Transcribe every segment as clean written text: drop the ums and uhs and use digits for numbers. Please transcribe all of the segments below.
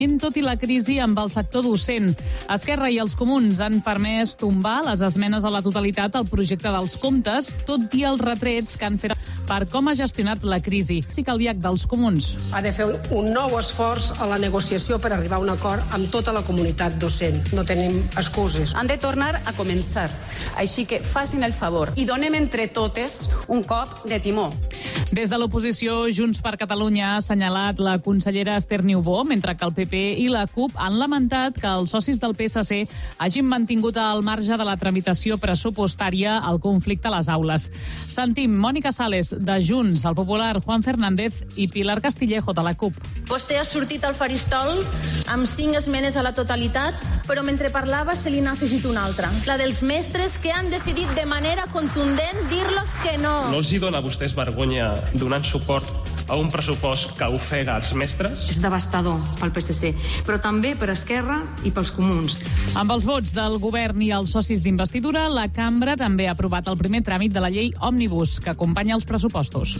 tot i la crisi amb el sector docent. Esquerra i els Comuns han permès tombar les esmenes a la totalitat al projecte dels comptes, tot i els retrets que han fet per com ha gestionat la crisi. Sí que el viatge dels Comuns ha de fer un nou esforç a la negociació per arribar a un acord amb tota la comunitat docent. No tenim excuses. Han de tornar a començar, així que facin el favor i donem entre totes un cop de timó. Des de l'oposició, Junts per Catalunya ha assenyalat la consellera Esther Niubó, mentre que el PP i la CUP han lamentat que els socis del PSC hagin mantingut al marge de la tramitació pressupostària el conflicte a les aules. Sentim Mònica Sales, de Junts, el popular Juan Fernández i Pilar Castillejo, de la CUP. Vostè ha sortit al faristol amb 5 esmenes a la totalitat, però mentre parlava se li n'ha afegit una altra. La dels mestres que han decidit de manera contundent dir-los que no. No els hi dona a vostès vergonya donant suport a un pressupost que ofega els mestres? És devastador pel PSC, però també per Esquerra i pels Comuns. Amb els vots del govern i els socis d'investidura, la cambra també ha aprovat el primer tràmit de la llei Òmnibus, que acompanya els pressupostos.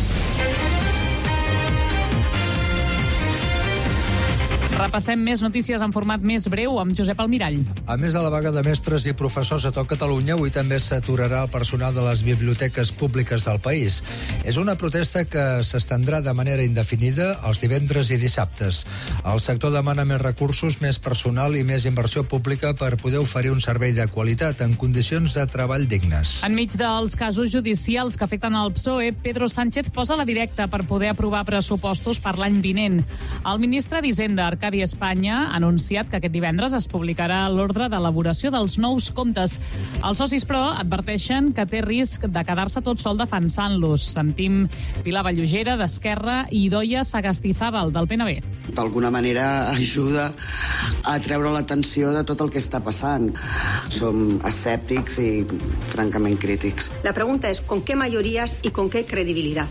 Repassem més notícies en format més breu amb Josep Almirall. A més de la vaga de mestres i professors a tot Catalunya, avui també s'aturarà el personal de les biblioteques públiques del país. És una protesta que s'estendrà de manera indefinida els divendres i dissabtes. El sector demana més recursos, més personal i més inversió pública per poder oferir un servei de qualitat en condicions de treball dignes. Enmig dels casos judicials que afecten el PSOE, Pedro Sánchez posa la directa per poder aprovar pressupostos per l'any vinent. El ministre d'Hisenda, Arcadi Espanya, ha anunciat que aquest divendres es publicarà l'ordre d'elaboració dels nous comptes. Els socis, però, adverteixen que té risc de quedar-se tot sol defensant-los. Sentim Pilar Vallugera, d'Esquerra, i Idoia Sagastizábal, del PNB. D'alguna manera ajuda a treure l'atenció de tot el que està passant. Som escèptics i francament crítics. La pregunta és ¿con qué mayorías y con qué credibilidad?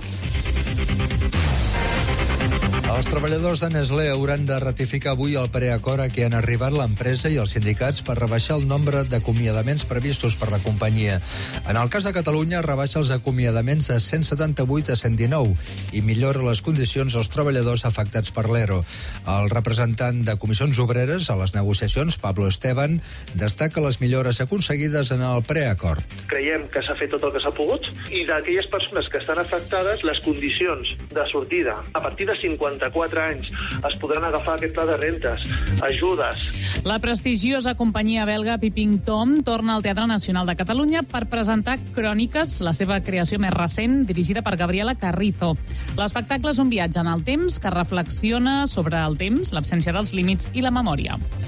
Els treballadors de Nestlé hauran de ratificar avui el preacord a què han arribat l'empresa i els sindicats per rebaixar el nombre d'acomiadaments previstos per la companyia. En el cas de Catalunya, rebaixa els acomiadaments de 178 a 119 i millora les condicions als treballadors afectats per l'ERO. El representant de Comissions Obreres a les negociacions, Pablo Esteban, destaca les millores aconseguides en el preacord. Creiem que s'ha fet tot el que s'ha pogut i d'aquelles persones que estan afectades, les condicions de sortida a partir de 54 anys es podran agafar aquest pla de rentes, ajudes. La prestigiosa companyia belga Peeping Tom torna al Teatre Nacional de Catalunya per presentar Cròniques, la seva creació més recent, dirigida per Gabriela Carrizo. L'espectacle és un viatge en el temps que reflexiona sobre el temps, l'absència dels límits i la memòria.